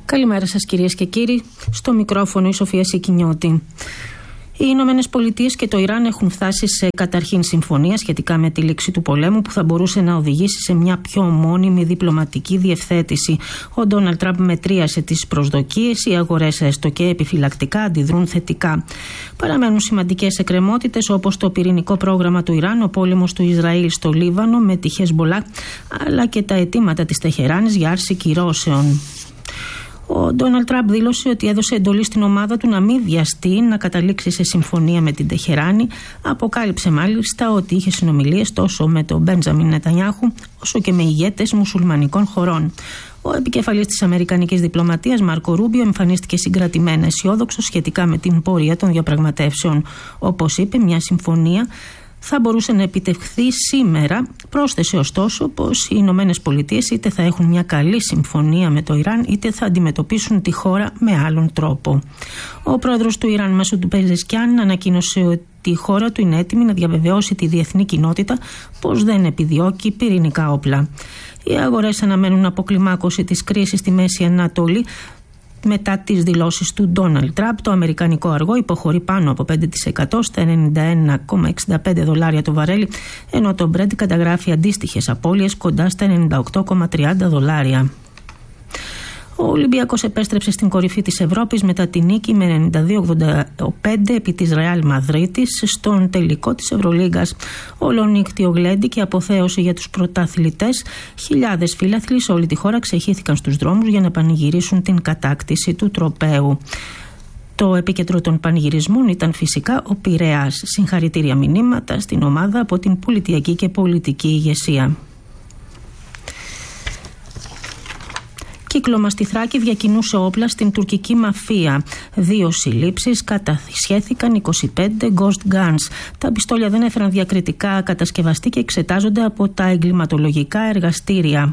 Καλημέρα σας κυρίες και κύριοι, στο μικρόφωνο η Σοφία Σικινιώτη. Οι Ηνωμένες Πολιτείες και το Ιράν έχουν φτάσει σε καταρχήν συμφωνία σχετικά με τη λήξη του πολέμου που θα μπορούσε να οδηγήσει σε μια πιο μόνιμη διπλωματική διευθέτηση. Ο Ντόναλντ Τραμπ μετρίασε τις προσδοκίες, οι αγορές έστω και επιφυλακτικά αντιδρούν θετικά. Παραμένουν σημαντικές εκκρεμότητες όπως το πυρηνικό πρόγραμμα του Ιράν, ο πόλεμος του Ισραήλ στο Λίβανο με τη Χεσμπολά, αλλά και τα αιτήματα της Τεχεράνης για άρση κυρώσεων. Ο Ντόναλντ Τραμπ δήλωσε ότι έδωσε εντολή στην ομάδα του να μην βιαστεί να καταλήξει σε συμφωνία με την Τεχεράνη. Αποκάλυψε μάλιστα ότι είχε συνομιλίες τόσο με τον Μπέντζαμιν Νετανιάχου όσο και με ηγέτες μουσουλμανικών χωρών. Ο επικεφαλής της αμερικανικής διπλωματίας, Μάρκο Ρούμπιο, εμφανίστηκε συγκρατημένα αισιόδοξος σχετικά με την πορεία των διαπραγματεύσεων. Όπως είπε, μια συμφωνία θα μπορούσε να επιτευχθεί σήμερα. Πρόσθεσε ωστόσο πως οι Ηνωμένες Πολιτείες είτε θα έχουν μια καλή συμφωνία με το Ιράν είτε θα αντιμετωπίσουν τη χώρα με άλλον τρόπο. Ο πρόεδρος του Ιράν, Μασούντ Πεζεσκιάν, ανακοίνωσε ότι η χώρα του είναι έτοιμη να διαβεβαιώσει τη διεθνή κοινότητα πως δεν επιδιώκει πυρηνικά όπλα. Οι αγορές αναμένουν αποκλιμάκωση της κρίσης στη Μέση Ανατολή. Μετά τις δηλώσεις του Ντόναλντ Τραμπ, το αμερικανικό αργό υποχωρεί πάνω από 5% στα $91,65 το βαρέλι, ενώ το Brent καταγράφει αντίστοιχες απώλειες κοντά στα $98,30. Ο Ολυμπιακός επέστρεψε στην κορυφή της Ευρώπης μετά τη νίκη με 92-85 επί της Ρεάλ Μαδρίτης στον τελικό της Ευρωλίγκας. Ολονύκτιο γλέντι και αποθέωση για τους πρωταθλητές. Χιλιάδες φίλαθλοι σε όλη τη χώρα ξεχύθηκαν στους δρόμους για να πανηγυρίσουν την κατάκτηση του τροπαίου. Το επίκεντρο των πανηγυρισμών ήταν φυσικά ο Πειραιάς. Συγχαρητήρια μηνύματα στην ομάδα από την πολιτιακή και πολιτική ηγεσία. Κύκλωμα στη Θράκη διακινούσε όπλα στην τουρκική μαφία. 2 συλλήψεις, κατασχέθηκαν 25 ghost guns. Τα πιστόλια δεν έφεραν διακριτικά κατασκευαστή και εξετάζονται από τα εγκληματολογικά εργαστήρια.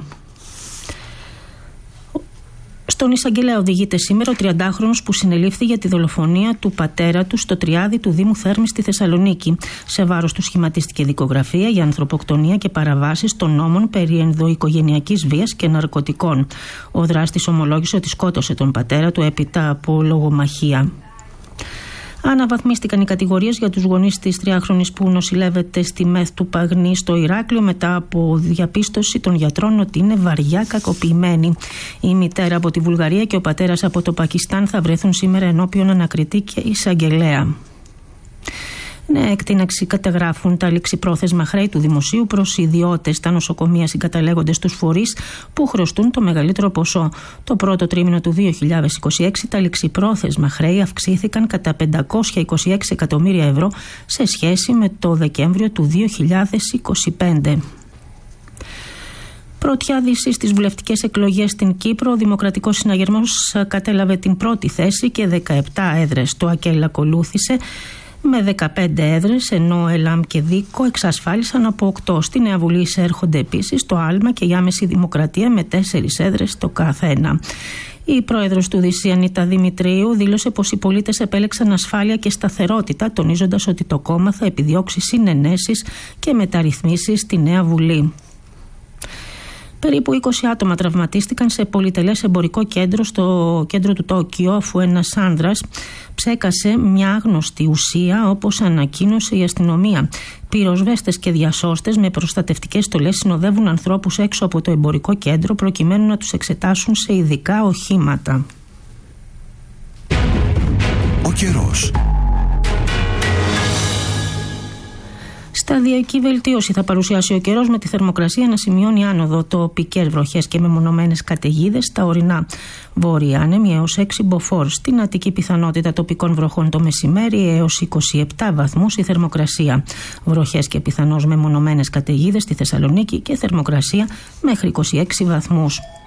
Στον εισαγγελέα οδηγείται σήμερα ο 30χρονος που συνελήφθη για τη δολοφονία του πατέρα του στο Τριάδι του Δήμου Θέρμης στη Θεσσαλονίκη. Σε βάρος του σχηματίστηκε δικογραφία για ανθρωποκτονία και παραβάσεις των νόμων περί ενδοοικογενειακής βίας και ναρκωτικών. Ο δράστης ομολόγησε ότι σκότωσε τον πατέρα του έπειτα από λογομαχία. Αναβαθμίστηκαν οι κατηγορίες για τους γονείς της 3χρονης που νοσηλεύεται στη ΜΕΘ του Παγνή στο Ηράκλειο μετά από διαπίστωση των γιατρών ότι είναι βαριά κακοποιημένη. Η μητέρα από τη Βουλγαρία και ο πατέρας από το Πακιστάν θα βρεθούν σήμερα ενώπιον ανακριτή και εισαγγελέα. Νέα εκτείναξη καταγράφουν τα ληξιπρόθεσμα χρέη του δημοσίου προς ιδιώτες. Τα νοσοκομεία συγκαταλέγονται στους φορείς που χρωστούν το μεγαλύτερο ποσό. Το πρώτο τρίμηνο του 2026 τα ληξιπρόθεσμα χρέη αυξήθηκαν κατά 526 εκατομμύρια ευρώ σε σχέση με το Δεκέμβριο του 2025. Πρωτιά δύση στις βουλευτικές εκλογές στην Κύπρο, ο Δημοκρατικός Συναγερμός κατέλαβε την πρώτη θέση και 17 έδρες. Το ΑΚΕΛ ακολούθησε με 15 έδρες, ενώ ΕΛΑΜ και ΔΙΚΟ εξασφάλισαν από 8. Στη Νέα Βουλή εισέρχονται επίσης το ΑΛΜΑ και η Άμεση Δημοκρατία με 4 έδρες το καθένα. Η πρόεδρος του ΔΥΣΥ, Ανίτα Δημητρίου, δήλωσε πως οι πολίτες επέλεξαν ασφάλεια και σταθερότητα, τονίζοντας ότι το κόμμα θα επιδιώξει συνενέσεις και μεταρρυθμίσεις στη Νέα Βουλή. Περίπου 20 άτομα τραυματίστηκαν σε πολυτελές εμπορικό κέντρο στο κέντρο του Τόκιο, αφού ένας άνδρας ψέκασε μια άγνωστη ουσία, όπως ανακοίνωσε η αστυνομία. Πυροσβέστες και διασώστες με προστατευτικές στολές συνοδεύουν ανθρώπους έξω από το εμπορικό κέντρο προκειμένου να τους εξετάσουν σε ειδικά οχήματα. Ο καιρός. Σταδιακή βελτίωση θα παρουσιάσει ο καιρός, με τη θερμοκρασία να σημειώνει άνοδο, τοπικές βροχές και μεμονωμένες καταιγίδες στα ορεινά. Βόρεια άνεμοι έως 6 μποφόρ. Στην Αττική πιθανότητα τοπικών βροχών το μεσημέρι έως 27 βαθμούς η θερμοκρασία. Βροχές και πιθανώς μεμονωμένες καταιγίδες στη Θεσσαλονίκη και θερμοκρασία μέχρι 26 βαθμούς.